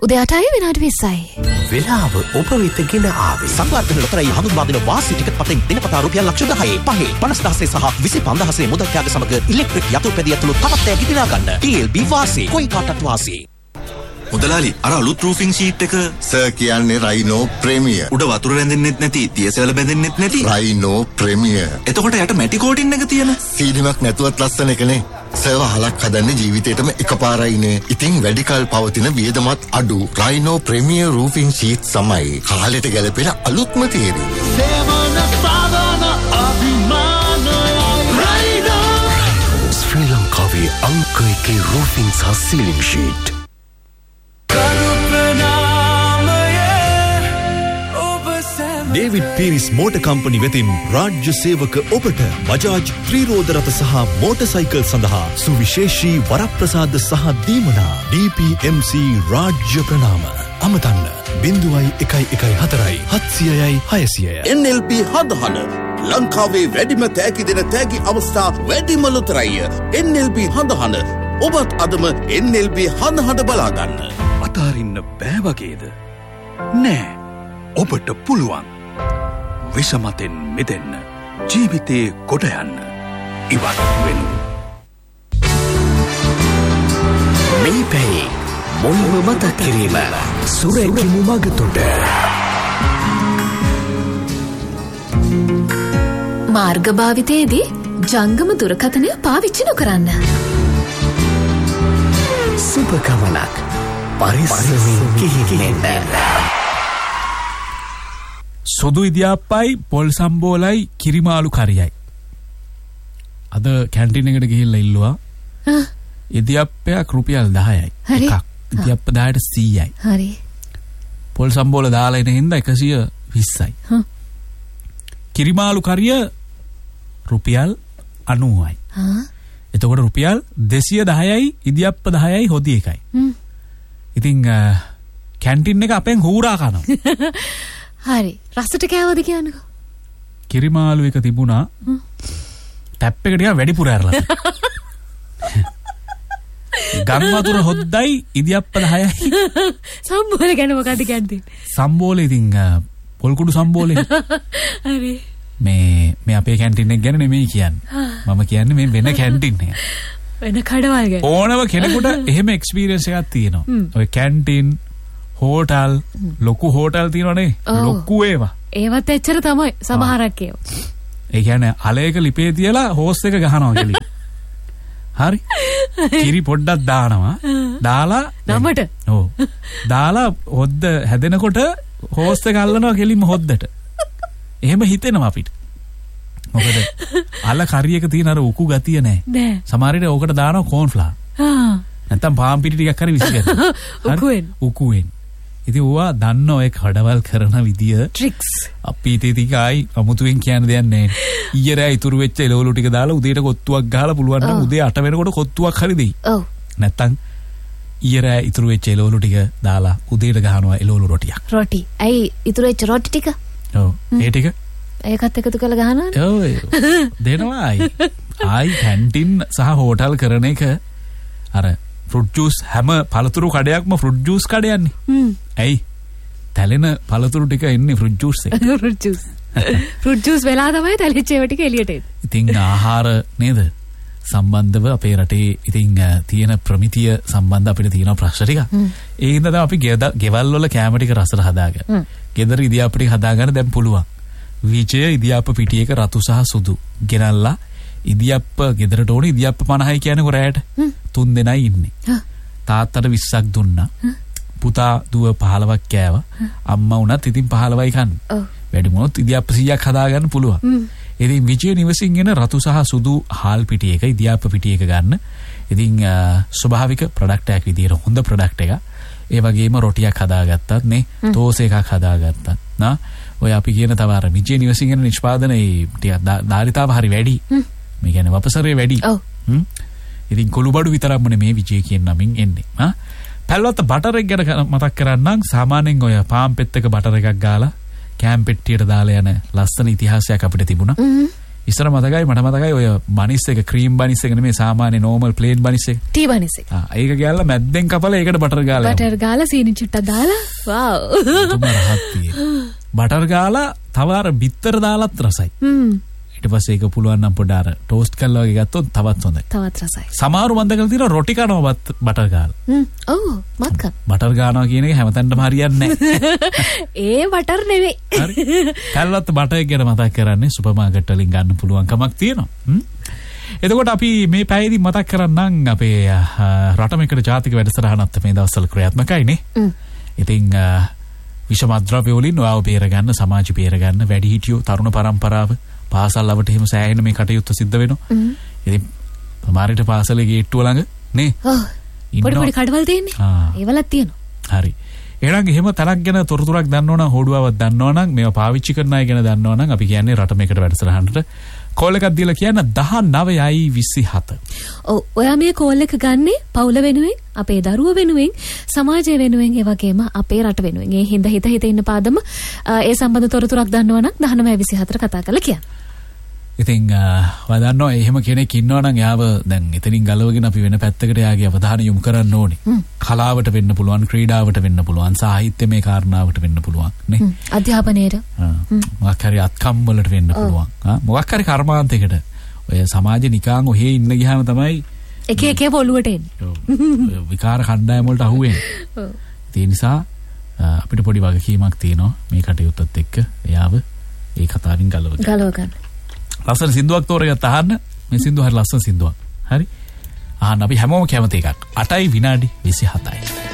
උදේ 8යි විනාඩි 20යි. වෙලාව ඔබ වෙත ගෙන ආවේ. සංවර්ධන ලොතරැයි හඳුන්වා දෙන වාසි ටිකට් පතෙන් දිනපතා රුපියල් ලක්ෂ 10 50,000 සහ 25,000 මුදල් ත්‍යාග සමග ඉලෙක්ට්‍රික් යතුරුපැදිය ඇතුළු තවත් දෙයක් ඉදිරියා ගන්න. TLB වාසි කොයි කාටත් වාසි. මුදලාලි අර අලුත් රූෆින් ෂීට් එක සර් කියන්නේ රයිනෝ ප්‍රීමියර්. උඩ වතුර රැඳෙන්නෙත් නැති, තියසවල බැඳෙන්නෙත් නැති රයිනෝ ප්‍රීමියර්. එතකොට යට මැටි කෝටින් එක තියෙන. සීලිමක් නැතුවත් ලස්සන එකනේ. සර් වහලක් හදන්නේ ජීවිතේටම එකපාරයිනේ. ඉතින් වැඩි කල පවතින වියදමත් අඩු රයිනෝ ප්‍රීමියර් රූෆින් ෂීට් සමයි. කාලෙට ගැලපෙන අලුත්ම තේරුම. සේවන සාධන අභිමානයි රයිනෝ. ශ්‍රී ලංකාවේ අංක 1 රූෆින් සහ සීලිං sheet. David Peiris motor company වෙතින් රාජ්‍ය සේවක ඔබට බජාජ් ත්‍රිරෝද රථ සහ මෝටර්සයිකල් සඳහා සුවිශේෂී වරප්‍රසාද සහ දීමනා DPMC රාජ්‍ය ප්‍රනාම අමතන්න 0114 700යි 600යි. NLP හදහන ලංකාවේ වැඩිම තෑගි දෙන තෑගි අවස්ථා වැඩිම ලොතරැයි NLP හදහන ඔබත් අදම NLP හදහන බලාගන්න. අතාරින්න බෑ වගේද? නෑ, ඔබට පුළුවන්. විෂමතෙන් මෙදෙන්න, ජීවිතේ ගොඩ යන්න, ඉවත් වෙනු. මේ පැයි මොනව මතක් කිරීම සුරැකිමු මගතුඩ. මාර්ග භාවිතයේදී ජංගම දුරකථනය පාවිච්චි නොකරන්න. සුබ ගමනක් පරිස්සමින් ගිහින් සොදු ඉදියාප්පයි පොල් සම්බෝලයි කිරිමාලු කරියයි. අද කැන්ටින් එකට ගිහිල්ලා ඉල්ලුවා. ඉදියාප්පයක් රුපියල් 10යි. එකක්. ඉදියාප්ප 10ට 100යි. හරි. පොල් සම්බෝල දාලා ඉන්න හින්දා 120යි. කිරිමාලු කරිය රුපියල් 90යි. එතකොට රුපියල් 210යි ඉදියාප්ප 10යි හොදි එකයි. ඉතින් කැන්ටින් එක අපෙන් හූරා කනවා. හරි. රසට කෑවද කියන්නකෝ. කිරිමාලු එක තිබුණා. ටැප් එක ටිකක් වැඩිපුර ඇරලා. ගම් වතුර හොද්දයි ඉදියප්ප 10යි. සම්බෝල ගැන මොකද්ද කියන්නේ? සම්බෝලේ ඉතින් පොල් කුඩු සම්බෝලේ. හරි. මේ අපේ කැන්ටින් එක ගැන නෙමෙයි කියන්නේ. මම කියන්නේ මේ වෙන කැන්ටින් එක. වෙන කඩවල් ගැන. ඕනම කෙනෙකුට එහෙම එක්ස්පීරියන්ස් එකක් තියෙනවා. ඔය කැන්ටින් හෝටල් ලොකු හෝටල් තියෙනවනේ ලොකු ඒවා. ඒවත් එච්චර තමයි සමහරක් ඒවා. ඒ කියන්නේ අලයක ලිපේ තියලා හෝස් එක ගහනවා කෙලි. හරි. කිරි පොඩ්ඩක් දානවා. දාලා නමට. ඔව්. දාලා හොද්ද හැදෙනකොට හෝස් එක අල්ලනවා කෙලින්ම හොද්දට. එහෙම හිතෙනවා අපිට. මොකද අල කරියක තියෙන අර උකු ගතිය නැහැ. සමහර විට ඕකට දානවා කෝන් ෆ්ලාර්. නැත්තම් පාන් පිටි ටිකක් හරි විසිකරන. උකුවෙන්. ඉතින් ඕවා දන්න ඔය කඩවල් කරන විදිය ට්‍රික්ස් අපි ඉතින් ආයි අමුතුවෙන් කියන්න දෙයක් නැහැ. ඊයේ රෑ ඉතුරු වෙච්ච එළවලු ටික දාලා උදේට කොත්තුවක් ගහලා පුළුවන් නම් උදේ 8 වෙනකොට කොත්තුවක් හරි දෙයි. ඔව්. නැත්තම් ඊයේ රෑ ඉතුරු වෙච්ච එළවලු ටික දාලා උදේට ගහනවා එළවලු රොටියක්. රොටි. ඇයි ඉතුරු වෙච්ච රොටි ටික? ඔව්. ඒ ටික ඒකත් එකතු කරලා ගහනවනේ. ඔව්. දෙනවා ආයි කැන්ටින් සහ හෝටල් කරන එක අර ෆෘට් ජූස් හැම පළතුරු කඩයක්ම ෆෘට් ජූස් කඩයන්නේ. ඇයි? තැලෙන පළතුරු ටික එන්නේ ෆෘට් ජූස් එකේ. Fruit juice. ෆෘට් ජූස් වෙලා තමයි තැලිච්ච ඒවා ටික එළියට එන්නේ. ඉතින් ආහාර නේද? සම්බන්ධව අපේ රටේ ඉතින් තියෙන ප්‍රමිතිය සම්බන්ධ අපිට තියෙන ප්‍රශ්න ටික. ඒ හින්දා තමයි අපි ගෙවල් වල කැම ටික රසට හදාගන්න. ගෙදර ඉදියාප්ප ටික හදාගන්න දැන් පුළුවන්. විජය ඉදියාප්ප පිටියක රතු සහ සුදු ගෙනල්ලා ඉදියප්ප ගෙදරට ඕනේ ඉදියප්ප 50යි කියන්නේ කොරෑට 3 දෙනයි ඉන්නේ. තාත්තට 20ක් දුන්නා. පුතා දුව 15ක් කෑවා. අම්මා උනත් ඉතින් 15යි කන්නේ. වැඩි මොනොත් ඉදියප්ප 100ක් හදාගන්න පුළුවන්. ඉතින් විජය නිවසින් එන රතු සහ සුදු හාල් පිටියක ඉදියප්ප පිටියක ගන්න. ඉතින් ස්වභාවික ප්‍රොඩක්ට් එකක් විදියට හොඳ ප්‍රොඩක්ට් එකක්. ඒ වගේම රොටියක් හදාගත්තත් නේ තෝස එකක් හදාගත්තත් නා ඔය අපි කියන තව අර විජය නිවසින් එන නිෂ්පාදනයේ ටික ධාරිතාව හරි වැඩි. මේ කියන්නේ වපසරේ වැඩි. ඉතින් කොළුබඩු විතරක්ම නෙමේ විජය කියන නමින් එන්නේ. පැල්වත්ත බටර් එක ගැන මතක් කරන්නම්. සාමාන්‍යයෙන් ඔය පාන් පෙත්තක බටර් එකක් ගාලා කෑම් පෙට්ටියට දාලා යන ලස්සන ඉතිහාසයක් අපිට තිබුණා. ඉස්සර මතකයි මට මතකයි ඔය බනිස් එක ක්‍රීම් බනිස් එක නෙමෙයි සාමාන්‍ය නෝමල් ප්ලේන් බනිස් එක. ටී බනිස් එක. ඒක ගෑල්ලා මැද්දෙන් කපලා ඒකට බටර් ගාලා. බටර් ගාලා සීනි චුට්ටක් දාලා. වව්. බටර් ගාලා තව අර බිත්තර දාලත් රසයි. ඊට පස්සේ ඒක පුළුවන් නම් පොඩ අර ටෝස්ට් කරලා වගේ ගත්තොත් තවත් හොඳයි. තවත් රසයි. සමහරු මන්දකලා තියෙන රොටි කනවා බටර් ගාලා. ඔව් මත් කන. බටර් ගානවා කියන එක හැමතැනටම හරියන්නේ නැහැ. ඒ බටර් නෙවෙයි. හරි. කල්වත් බටර් එක ගැන මතක් කරන්නේ සුපර් මාකට් වලින් ගන්න පුළුවන් කමක් තියෙනවා. එතකොට අපි මේ පැයදී මතක් කරන්නම් අපේ රටමෙකට ජාතික වැඩසටහනත් මේ දවස්වල ක්‍රියාත්මකයිනේ. ඉතින් විෂමද්‍රව්‍ය වලින් ඔයාව බේරගන්න, සමාජය බේරගන්න, වැඩිහිටියෝ තරුණ පරම්පරාව පාසල් ලවට එහෙම සෑහෙන මේ කටයුත්ත සිද්ධ වෙනවා. ඉතින් සමහරවිට පාසලේ ගේට්ටුව ළඟ නේ. පොඩි පොඩි කඩවල් තියෙන්නේ. ඒවලක් තියෙනවා. හරි. එහෙනම් එහෙම තරක් ගැන තොරතුරක් දන්නවනම් හොඩුවාවක් දන්නවනම් මේවා පාවිච්චි කරන අය ගැන දන්නවනම් අපි කියන්නේ රට මේකට වැඩසටහනට කෝල් එකක් දීලා කියන්න 19:27. ඔව් ඔයා මේ කෝල් එක ගන්නේ පවුල වෙනුවෙන්, අපේ දරුවෝ වෙනුවෙන්, සමාජය වෙනුවෙන්, ඒ වගේම අපේ රට වෙනුවෙන්. ඒ හින්දා හිත ඉන්න පාදම ඒ සම්බන්ධ තොරතුරක් දන්නවනම් 19:24 කතා කරලා කියන්න. ඉතින් ඔයා දන්නවා එහෙම කෙනෙක් ඉන්නවනම් යාව දැන් එතනින් ගලවගෙන අපි වෙන පැත්තකට යාගේ අවධානය යොමු කරන්න ඕනේ. කලාවට වෙන්න පුළුවන්, ක්‍රීඩාවට වෙන්න පුළුවන්, සාහිත්‍යමය කාරණාවට වෙන්න පුළුවන් නේ. අධ්‍යාපනයේට. මොකක් හරි අත්කම් වලට වෙන්න පුළුවන්. මොකක් හරි කර්මාන්තයකට. ඔය සමාජේ නිකාන් ඔහේ ඉන්න ගියාම තමයි එක පොළුවට එන්නේ. විකාර කණ්ඩායම් වලට අහුවෙන්නේ. ඒ නිසා අපිට පොඩි වගකීමක් තියෙනවා මේ කටයුත්තත් එක්ක එයාව ඒ කතාවෙන් ගලව ගන්න. ලස්සන සින්දුවක් තෝරගත්ත අහන්න. මේ සින්දුව හරි ලස්සන සින්දුවක්. හරි. අහන්න අපි හැමෝම කැමති එකක්. 8 විනාඩි 27යි.